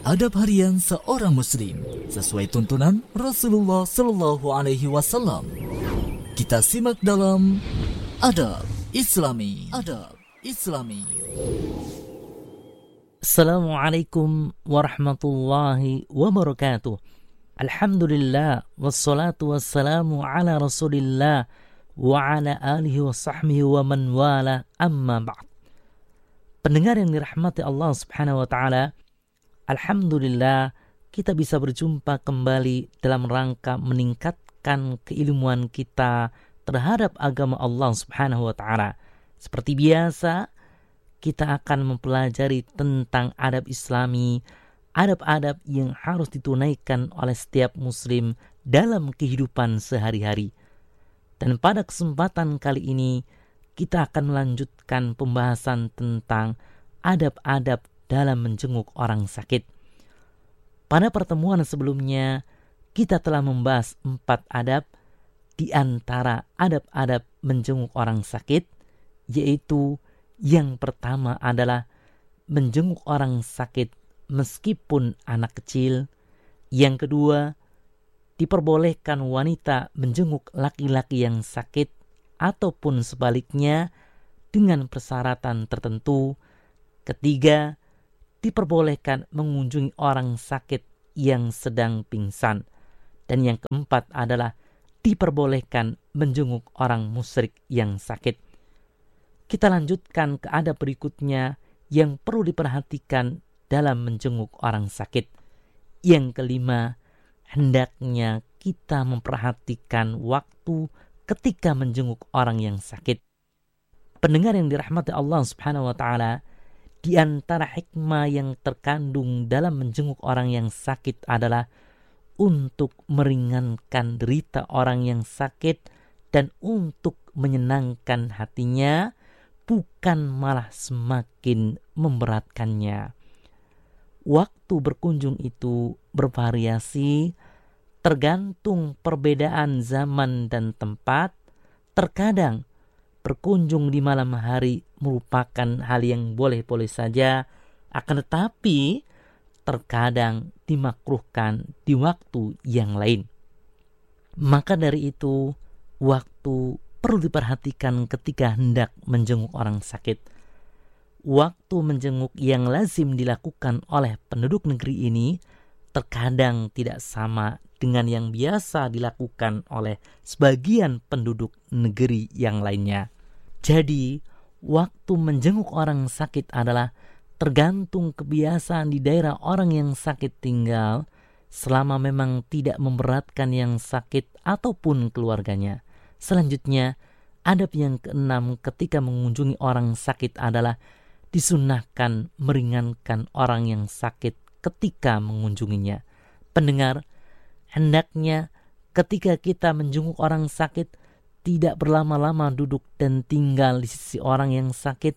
Adab harian seorang muslim sesuai tuntunan Rasulullah Shallallahu Alaihi Wasallam. Kita simak dalam Adab Islami. Adab Islami. Assalamualaikum warahmatullahi wabarakatuh. Alhamdulillah wassalatu wassalamu ala Rasulillah wa ala alihi wa sahbihi wa man wala, amma ba'd. Pendengar yang dirahmati Allah Subhanahu wa taala, alhamdulillah kita bisa berjumpa kembali dalam rangka meningkatkan keilmuan kita terhadap agama Allah Subhanahu wa taala. Seperti biasa, kita akan mempelajari tentang adab Islami, adab-adab yang harus ditunaikan oleh setiap muslim dalam kehidupan sehari-hari. Dan pada kesempatan kali ini, kita akan melanjutkan pembahasan tentang adab-adab dalam menjenguk orang sakit. Pada pertemuan sebelumnya, kita telah membahas 4 adab di antara adab-adab menjenguk orang sakit, yaitu yang pertama adalah menjenguk orang sakit meskipun anak kecil. Yang kedua, diperbolehkan wanita menjenguk laki-laki yang sakit ataupun sebaliknya dengan persyaratan tertentu. Ketiga, diperbolehkan mengunjungi orang sakit yang sedang pingsan. Dan yang keempat adalah diperbolehkan menjenguk orang musyrik yang sakit. Kita lanjutkan ke adab berikutnya yang perlu diperhatikan dalam menjenguk orang sakit. Yang kelima, hendaknya kita memperhatikan waktu ketika menjenguk orang yang sakit. Pendengar yang dirahmati Allah Subhanahu wa taala, di antara hikmah yang terkandung dalam menjenguk orang yang sakit adalah untuk meringankan derita orang yang sakit dan untuk menyenangkan hatinya, bukan malah semakin memberatkannya. Waktu berkunjung itu bervariasi, tergantung perbedaan zaman dan tempat. Terkadang berkunjung di malam hari merupakan hal yang boleh-boleh saja, akan tetapi terkadang dimakruhkan di waktu yang lain. Maka dari itu, waktu perlu diperhatikan ketika hendak menjenguk orang sakit. Waktu menjenguk yang lazim dilakukan oleh penduduk negeri ini terkadang tidak sama dengan yang biasa dilakukan oleh sebagian penduduk negeri yang lainnya. Jadi, waktu menjenguk orang sakit adalah tergantung kebiasaan di daerah orang yang sakit tinggal, selama memang tidak memberatkan yang sakit ataupun keluarganya. Selanjutnya, adab yang keenam ketika mengunjungi orang sakit adalah disunnahkan meringankan orang yang sakit ketika mengunjunginya. Pendengar, hendaknya ketika kita menjenguk orang sakit, tidak berlama-lama duduk dan tinggal di sisi orang yang sakit.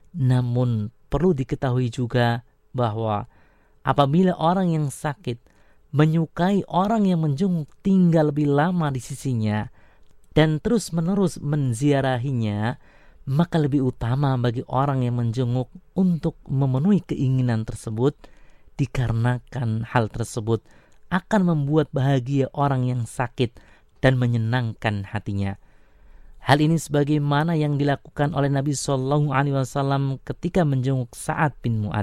Namun perlu diketahui juga bahwa apabila orang yang sakit menyukai orang yang menjenguk tinggal lebih lama di sisinya dan terus-menerus menziarahinya, maka lebih utama bagi orang yang menjenguk untuk memenuhi keinginan tersebut, dikarenakan hal tersebut akan membuat bahagia orang yang sakit dan menyenangkan hatinya. Hal ini sebagaimana yang dilakukan oleh Nabi Shallallahu Alaihi Wasallam ketika menjenguk Sa'ad bin Mu'adz.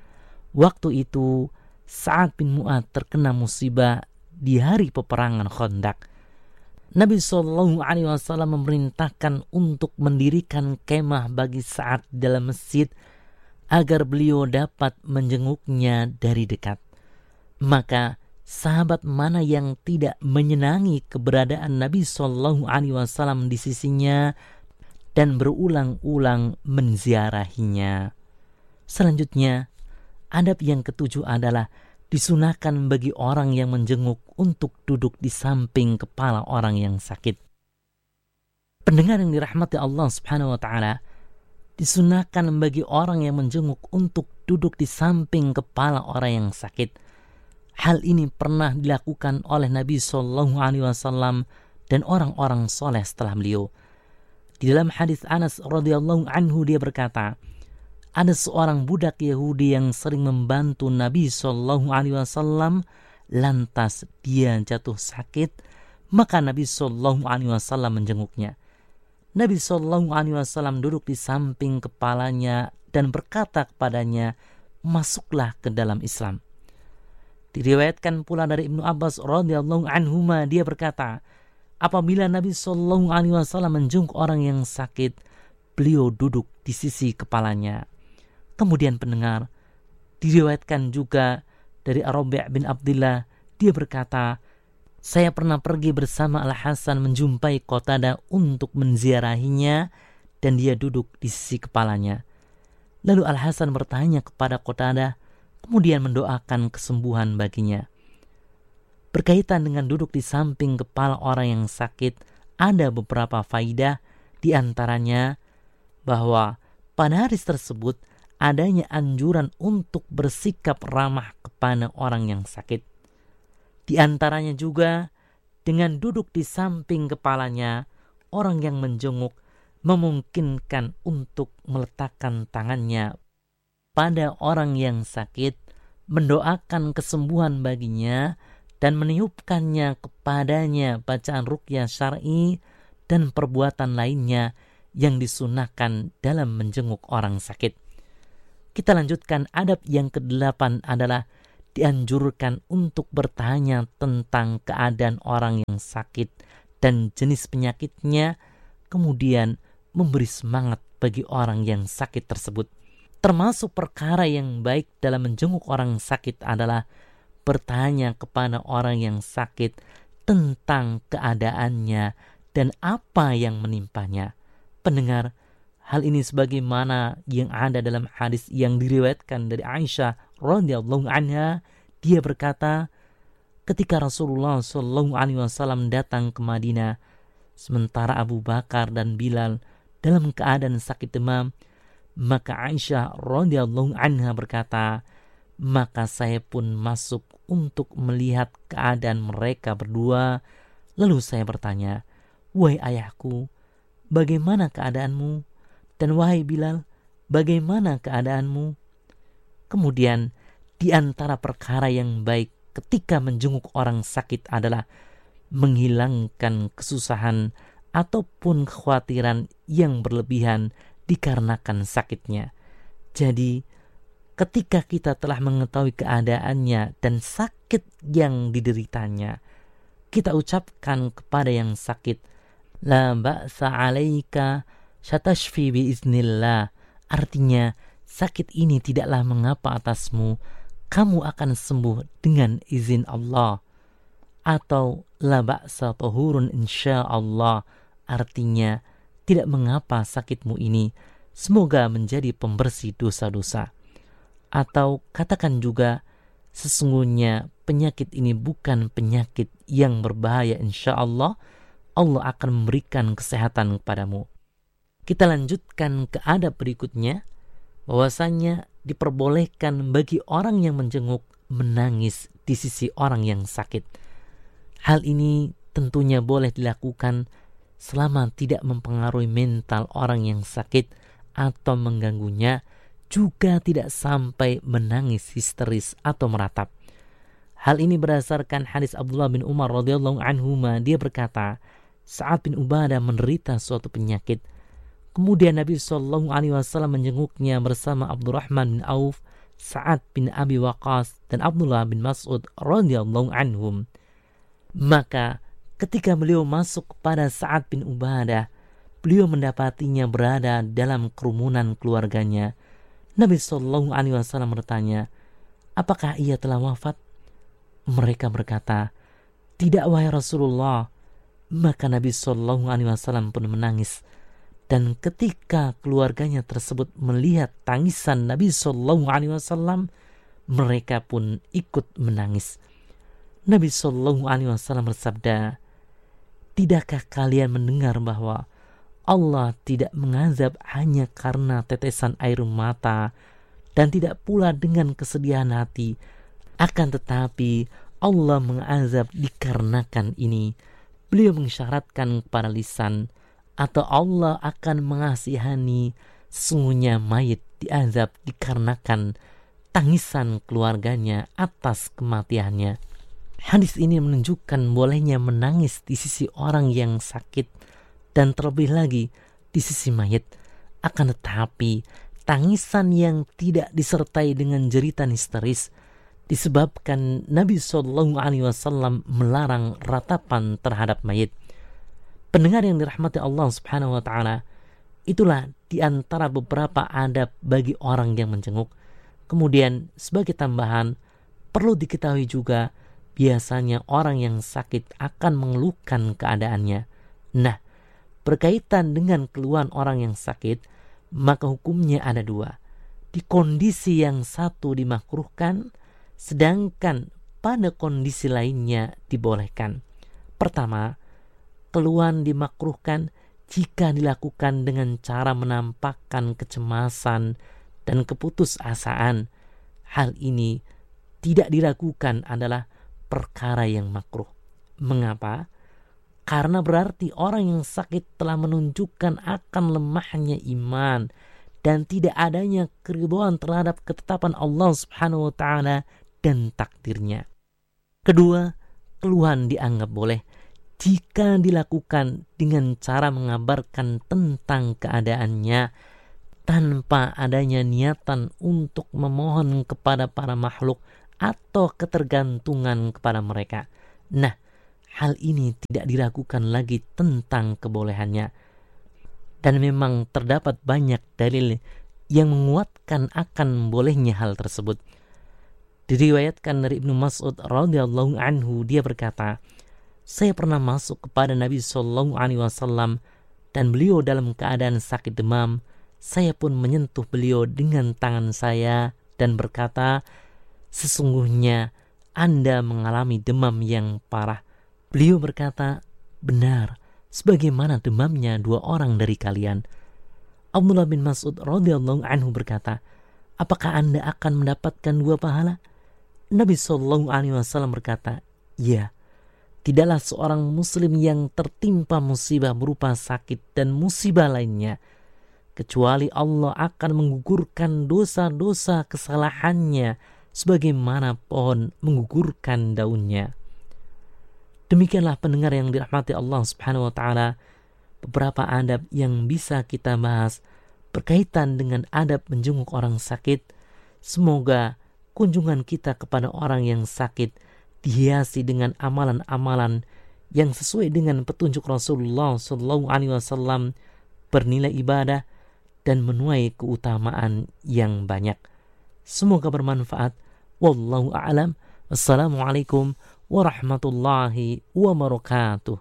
Waktu itu Sa'ad bin Mu'adz terkena musibah di hari peperangan Khandaq. Nabi Shallallahu Alaihi Wasallam memerintahkan untuk mendirikan kemah bagi Sa'ad dalam masjid agar beliau dapat menjenguknya dari dekat. Maka sahabat mana yang tidak menyenangi keberadaan Nabi Shallallahu Alaihi Wasallam di sisinya dan berulang-ulang menziarahinya. Selanjutnya, adab yang ketujuh adalah disunahkan bagi orang yang menjenguk untuk duduk di samping kepala orang yang sakit. Pendengar yang dirahmati Allah Subhanahu wa taala, disunahkan bagi orang yang menjenguk untuk duduk di samping kepala orang yang sakit. Hal ini pernah dilakukan oleh Nabi Shallallahu Alaihi Wasallam dan orang-orang soleh setelah beliau. Di dalam hadis Anas radhiyallahu anhu dia berkata, ada seorang budak Yahudi yang sering membantu Nabi SAW, lantas dia jatuh sakit, maka Nabi SAW menjenguknya. Nabi SAW duduk di samping kepalanya dan berkata kepadanya, masuklah ke dalam Islam. Diriwayatkan pula dari Ibnu Abbas radhiyallahu anhuma, dia berkata, apabila Nabi SAW menjenguk orang yang sakit, beliau duduk di sisi kepalanya. Kemudian pendengar, diriwayatkan juga dari Ar-Rabi' bin Abdullah, dia berkata, saya pernah pergi bersama Al-Hasan menjumpai Qatadah untuk menziarahinya dan dia duduk di sisi kepalanya. Lalu Al-Hasan bertanya kepada Qatadah, kemudian mendoakan kesembuhan baginya. Berkaitan dengan duduk di samping kepala orang yang sakit, ada beberapa faidah, di antaranya bahwa pada hari tersebut adanya anjuran untuk bersikap ramah kepada orang yang sakit. Di antaranya juga dengan duduk di samping kepalanya, orang yang menjenguk memungkinkan untuk meletakkan tangannya pada orang yang sakit, mendoakan kesembuhan baginya, dan meniupkannya kepadanya bacaan ruqyah syar'i dan perbuatan lainnya yang disunahkan dalam menjenguk orang sakit. Kita lanjutkan, adab yang ke-8 adalah dianjurkan untuk bertanya tentang keadaan orang yang sakit dan jenis penyakitnya, kemudian memberi semangat bagi orang yang sakit tersebut. Termasuk perkara yang baik dalam menjenguk orang sakit adalah bertanya kepada orang yang sakit tentang keadaannya dan apa yang menimpanya. Pendengar, hal ini sebagaimana yang ada dalam hadis yang diriwayatkan dari Aisyah radhiyallahu anha, dia berkata, ketika Rasulullah SAW datang ke Madinah, sementara Abu Bakar dan Bilal dalam keadaan sakit demam, maka Aisyah radhiyallahu anha berkata, maka saya pun masuk untuk melihat keadaan mereka berdua. Lalu saya bertanya, wahai ayahku, bagaimana keadaanmu? Dan wahai Bilal, bagaimana keadaanmu? Kemudian di antara perkara yang baik ketika menjenguk orang sakit adalah menghilangkan kesusahan ataupun kekhawatiran yang berlebihan dikarenakan sakitnya. Jadi ketika kita telah mengetahui keadaannya dan sakit yang dideritanya, kita ucapkan kepada yang sakit, la ba'sa 'alaika satashfi biiznillah. Artinya, sakit ini tidaklah mengapa atasmu, kamu akan sembuh dengan izin Allah. Atau la ba'sa tahurun insyaallah. Artinya, tidak mengapa sakitmu ini, semoga menjadi pembersih dosa-dosa. Atau katakan juga, sesungguhnya penyakit ini bukan penyakit yang berbahaya, insyaallah Allah akan memberikan kesehatan kepadamu. Kita lanjutkan ke adab berikutnya, bahwasanya diperbolehkan bagi orang yang menjenguk menangis di sisi orang yang sakit. Hal ini tentunya boleh dilakukan selama tidak mempengaruhi mental orang yang sakit atau mengganggunya, juga tidak sampai menangis histeris atau meratap. Hal ini berdasarkan hadis Abdullah bin Umar radhiyallahu anhuma, dia berkata, Sa'ad bin Ubadah menderita suatu penyakit. Kemudian Nabi SAW menjenguknya bersama Abdurrahman bin Auf, Sa'ad bin Abi Waqqas, dan Abdullah bin Mas'ud radhiyallahu anhum. Maka ketika beliau masuk kepada Sa'ad bin Ubadah, beliau mendapatinya berada dalam kerumunan keluarganya. Nabi SAW bertanya, apakah ia telah wafat? Mereka berkata, tidak wahai Rasulullah. Maka Nabi SAW pun menangis. Dan ketika keluarganya tersebut melihat tangisan Nabi SAW, mereka pun ikut menangis. Nabi SAW bersabda, tidakkah kalian mendengar bahwa Allah tidak mengazab hanya karena tetesan air mata dan tidak pula dengan kesedihan hati, akan tetapi Allah mengazab dikarenakan ini. Beliau mengisyaratkan kepada lisan, atau Allah akan mengasihani sesungguhnya mayit diazab dikarenakan tangisan keluarganya atas kematiannya. Hadis ini menunjukkan bolehnya menangis di sisi orang yang sakit dan terlebih lagi di sisi mayit. Akan tetapi tangisan yang tidak disertai dengan jeritan histeris disebabkan Nabi SAW melarang ratapan terhadap mayit. Pendengar yang dirahmati Allah Subhanahu wa Ta'ala, itulah di antara beberapa adab bagi orang yang menjenguk. Kemudian sebagai tambahan, perlu diketahui juga biasanya orang yang sakit akan mengeluhkan keadaannya. Nah, berkaitan dengan keluhan orang yang sakit, maka hukumnya ada dua. Di kondisi yang satu dimakruhkan, sedangkan pada kondisi lainnya dibolehkan. Pertama, keluhan dimakruhkan jika dilakukan dengan cara menampakkan kecemasan dan keputusasaan. Hal ini tidak diragukan adalah perkara yang makruh. Mengapa? Karena berarti orang yang sakit telah menunjukkan akan lemahnya iman dan tidak adanya keridhaan terhadap ketetapan Allah Subhanahu wa Ta'ala dan takdirnya. Kedua, keluhan dianggap boleh jika dilakukan dengan cara mengabarkan tentang keadaannya tanpa adanya niatan untuk memohon kepada para makhluk atau ketergantungan kepada mereka. Nah, hal ini tidak diragukan lagi tentang kebolehannya. Dan memang terdapat banyak dalil yang menguatkan akan bolehnya hal tersebut. Diriwayatkan dari Ibnu Mas'ud radhiyallahu anhu, dia berkata, saya pernah masuk kepada Nabi SAW dan beliau dalam keadaan sakit demam. Saya pun menyentuh beliau dengan tangan saya dan berkata, sesungguhnya Anda mengalami demam yang parah. Beliau berkata, benar, sebagaimana demamnya 2 orang dari kalian. Abdullah bin Mas'ud radhiyallahu anhu berkata, apakah Anda akan mendapatkan 2 pahala? Nabi SAW berkata, ya, tidaklah seorang muslim yang tertimpa musibah berupa sakit dan musibah lainnya, kecuali Allah akan menggugurkan dosa-dosa kesalahannya sebagaimana pohon menggugurkan daunnya. Demikianlah pendengar yang dirahmati Allah Subhanahu wa Ta'ala, beberapa adab yang bisa kita bahas berkaitan dengan adab menjenguk orang sakit. Semoga kunjungan kita kepada orang yang sakit dihiasi dengan amalan-amalan yang sesuai dengan petunjuk Rasulullah SAW, bernilai ibadah dan menuai keutamaan yang banyak. Semoga bermanfaat. Wallahu a'lam. Wassalamualaikum warahmatullahi wabarakatuh.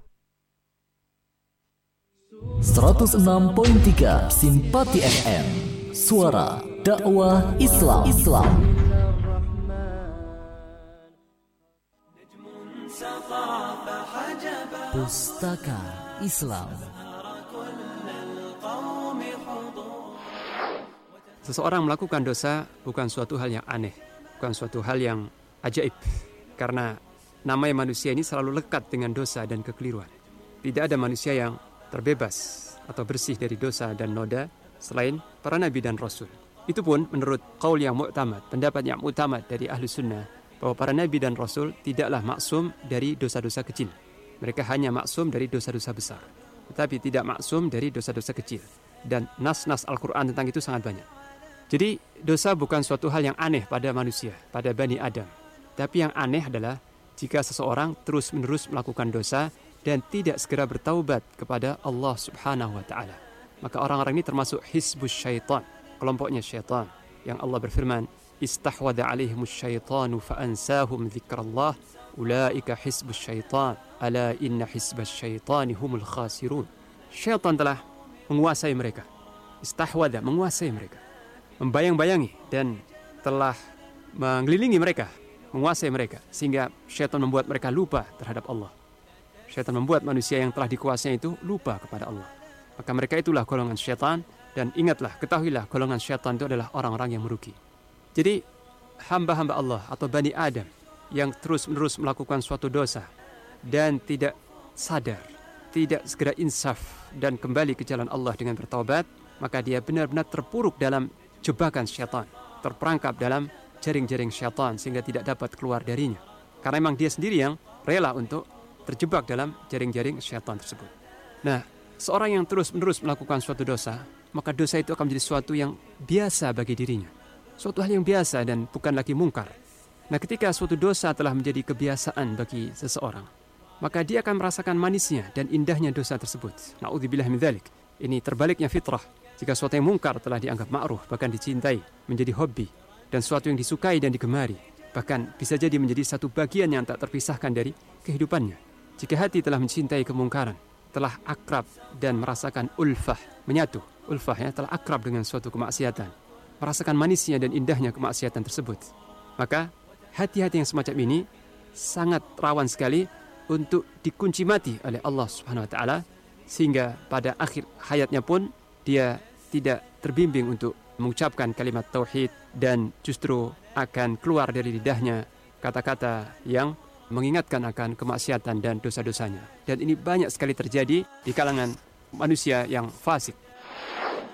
106.3 Simpati FM, suara dakwah Islam. Pustaka Islam. Seseorang melakukan dosa bukan suatu hal yang aneh, bukan suatu hal yang ajaib. Karena namanya manusia ini selalu lekat dengan dosa dan kekeliruan. Tidak ada manusia yang terbebas atau bersih dari dosa dan noda selain para nabi dan rasul. Itu pun menurut qaul yang mu'tamad, pendapat yang mu'tamad dari ahli sunnah, bahwa para nabi dan rasul tidaklah maksum dari dosa-dosa kecil. Mereka hanya maksum dari dosa-dosa besar, tetapi tidak maksum dari dosa-dosa kecil. Dan nas-nas Al-Quran tentang itu sangat banyak. Jadi dosa bukan suatu hal yang aneh pada manusia, pada Bani Adam. Tapi yang aneh adalah jika seseorang terus-menerus melakukan dosa dan tidak segera bertaubat kepada Allah Subhanahu wa Ta'ala. Maka orang-orang ini termasuk hizbus syaitan, kelompoknya syaitan, yang Allah berfirman, istahwadha alaihimus syaitanu fa'ansahum dzikrallah ulaika hizbus syaitan ala inna hizbas syaitani humul khasirun. Syaitan telah menguasai mereka. Istahwadha, menguasai mereka, membayang-bayangi dan telah mengelilingi mereka, menguasai mereka, sehingga syaitan membuat mereka lupa terhadap Allah. Syaitan membuat manusia yang telah dikuasai itu lupa kepada Allah. Maka mereka itulah golongan syaitan. Dan ingatlah, ketahuilah, golongan syaitan itu adalah orang-orang yang merugi. Jadi hamba-hamba Allah atau Bani Adam yang terus-menerus melakukan suatu dosa dan tidak sadar, tidak segera insaf dan kembali ke jalan Allah dengan bertaubat, maka dia benar-benar terpuruk dalam jebakan syaitan, terperangkap dalam jaring-jaring syaitan sehingga tidak dapat keluar darinya. Karena memang dia sendiri yang rela untuk terjebak dalam jaring-jaring syaitan tersebut. Nah, seorang yang terus-menerus melakukan suatu dosa, maka dosa itu akan menjadi suatu yang biasa bagi dirinya. Suatu hal yang biasa dan bukan lagi mungkar. Nah, ketika suatu dosa telah menjadi kebiasaan bagi seseorang, maka dia akan merasakan manisnya dan indahnya dosa tersebut. Na'udzubillah min dzalik. Ini terbaliknya fitrah. Jika suatu yang mungkar telah dianggap ma'ruf, bahkan dicintai, menjadi hobi, dan suatu yang disukai dan digemari, bahkan bisa jadi menjadi satu bagian yang tak terpisahkan dari kehidupannya. Jika hati telah mencintai kemungkaran, telah akrab dan merasakan ulfah, menyatu, ulfah ya, telah akrab dengan suatu kemaksiatan, merasakan manisnya dan indahnya kemaksiatan tersebut, maka hati-hati yang semacam ini sangat rawan sekali untuk dikunci mati oleh Allah Subhanahu wa taala, sehingga pada akhir hayatnya pun dia tidak terbimbing untuk mengucapkan kalimat tauhid dan justru akan keluar dari lidahnya kata-kata yang mengingatkan akan kemaksiatan dan dosa-dosanya. Dan ini banyak sekali terjadi di kalangan manusia yang fasik,